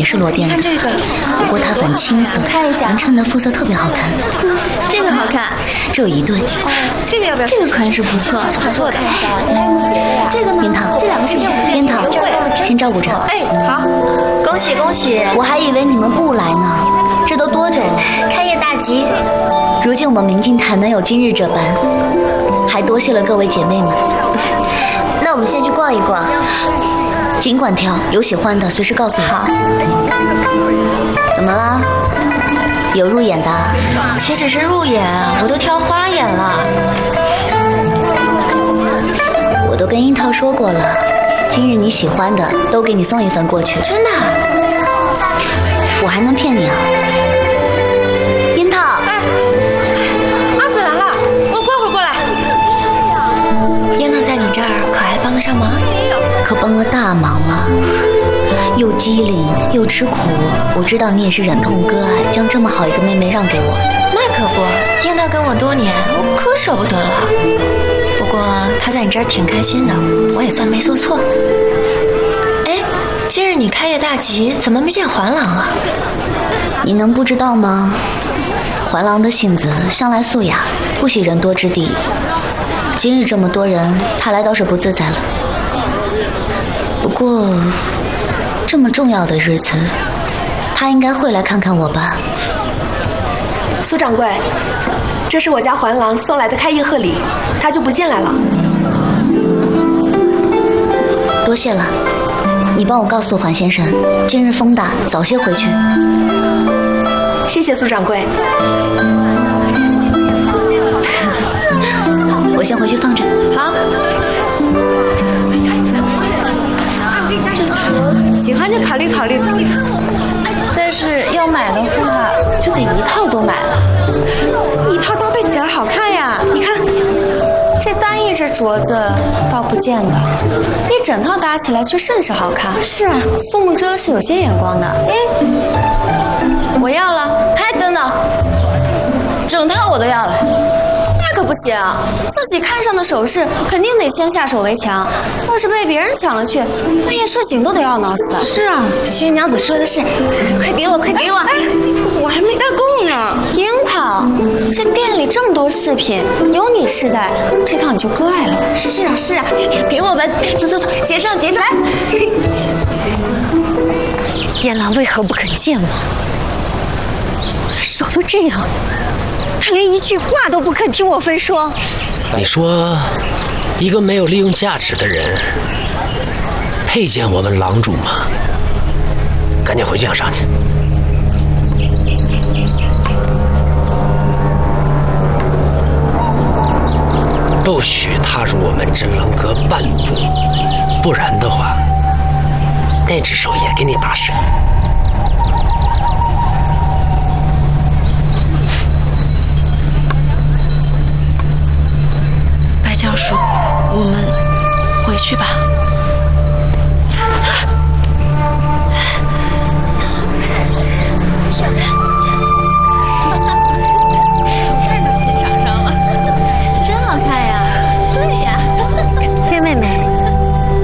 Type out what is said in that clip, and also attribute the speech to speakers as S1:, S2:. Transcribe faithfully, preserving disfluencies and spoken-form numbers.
S1: 是罗甸的，
S2: 这个，
S1: 不过它很青涩，
S2: 看一下，
S1: 匀称的肤色特别好看。
S2: 这个好看，
S1: 这有一对。
S2: 这个要不要？这个款式不错，不错的。这个呢？
S1: 樱桃，
S2: 这两个是
S1: 樱桃，先照顾着。
S2: 哎，好，恭喜恭喜！
S1: 我还以为你们不来呢，这都多久了？
S2: 开业大吉！
S1: 如今我们明镜台能有今日这般，还多谢了各位姐妹们。
S2: 那我们先去逛一逛，
S1: 尽管挑，有喜欢的随时告诉我。
S2: 好。
S1: 怎么了？有入眼的？
S2: 岂止是入眼，我都挑花眼了。
S1: 我都跟樱桃说过了，今日你喜欢的都给你送一份过去。
S2: 真的？
S1: 我还能骗你啊？樱桃，
S3: 哎，阿紫来了，我过会儿过来。
S2: 樱桃在你这儿可还帮得上忙？
S1: 可帮了大忙了。又机灵又吃苦，我知道你也是忍痛割爱，将这么好一个妹妹让给我。
S2: 那可不，樱桃跟我多年，我可舍不得了。不过她在你这儿挺开心的，我也算没做错。哎，今日你开业大吉，怎么没见环郎啊？
S1: 你能不知道吗？环郎的性子向来素雅，不喜人多之地。今日这么多人，他来倒是不自在了。不过这么重要的日子，他应该会来看看我吧。
S3: 苏掌柜，这是我家环郎送来的开业贺礼，他就不进来了。
S1: 多谢了，你帮我告诉环先生，今日风大，早些回去。
S3: 谢谢苏掌柜。
S1: 我先回去放着。
S2: 好。
S3: 喜欢就考虑考虑，但是要买的话，就得一套都买了。一套搭配起来好看呀，你看，
S4: 这单一只镯子倒不见得，一整套搭起来却甚是好看。
S3: 是啊，
S4: 苏慕遮是有些眼光的。嗯，我要了。
S3: 哎，等等，整套我都要了。
S4: 那可不行，自己看上的首饰肯定得先下手为强，要是被别人抢了去，半夜睡醒都得懊恼死。
S3: 是啊，薛娘子说的是，快给我，快给我！哎，我还没带够呢。
S4: 樱桃，这店里这么多饰品，有你试戴，这套你就割爱了。
S3: 是啊，是啊，给我吧，走走走，结账结账。
S5: 燕兰为何不肯见我？分手都这样，他连一句话都不肯听我分说。
S6: 你说，一个没有利用价值的人，配见我们郎主吗？赶紧回去养伤去。不许踏入我们真郎阁半步，不然的话，那只手也给你打折。